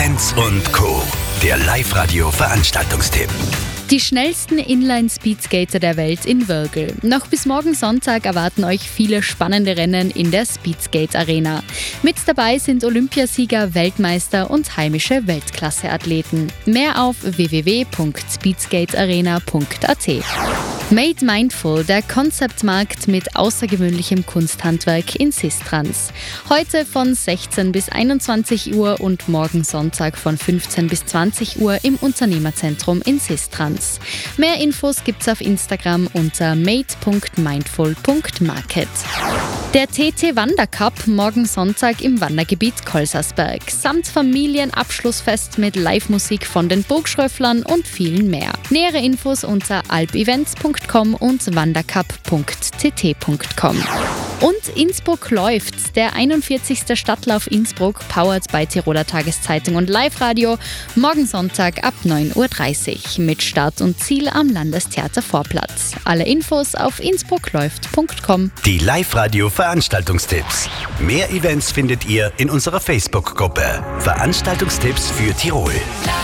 Events und Co. Der Live-Radio-Veranstaltungstipp. Die schnellsten Inline-Speedskater der Welt in Wörgl. Noch bis morgen Sonntag erwarten euch viele spannende Rennen in der Speedskate Arena. Mit dabei sind Olympiasieger, Weltmeister und heimische Weltklasse-Athleten. Mehr auf www.speedskatearena.at. Made Mindful, der Konzeptmarkt mit außergewöhnlichem Kunsthandwerk in Sistrans. Heute von 16 bis 21 Uhr und morgen Sonntag von 15 bis 20 Uhr im Unternehmerzentrum in Sistrans. Mehr Infos gibt's auf Instagram unter made.mindful.market. Der TT Wandercup morgen Sonntag im Wandergebiet Kolsersberg. Samt Familienabschlussfest mit Live-Musik von den Burgschröfflern und vielen mehr. Nähere Infos unter alpevents.com und wandercup.tt.com. Und Innsbruck läuft. Der 41. Stadtlauf Innsbruck, powered by Tiroler Tageszeitung und Live-Radio, morgen Sonntag ab 9.30 Uhr mit Start und Ziel am Landestheater Vorplatz. Alle Infos auf innsbruckläuft.com. Die Live-Radio-Veranstaltungstipps. Mehr Events findet ihr in unserer Facebook-Gruppe. Veranstaltungstipps für Tirol.